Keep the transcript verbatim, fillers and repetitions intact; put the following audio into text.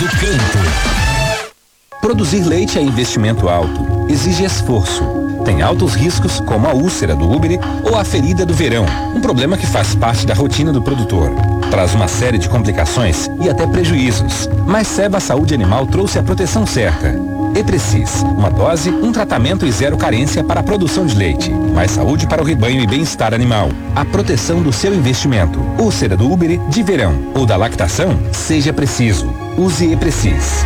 do campo. Produzir leite é investimento alto, exige esforço. Tem altos riscos, como a úlcera do úbere ou a ferida do verão, um problema que faz parte da rotina do produtor. Traz uma série de complicações e até prejuízos. Mas Seba Saúde Animal trouxe a proteção certa. Eprecis, uma dose, um tratamento e zero carência para a produção de leite. Mais saúde para o rebanho e bem-estar animal. A proteção do seu investimento. Úlcera do úbere, de verão ou da lactação, seja preciso. Use Eprecis.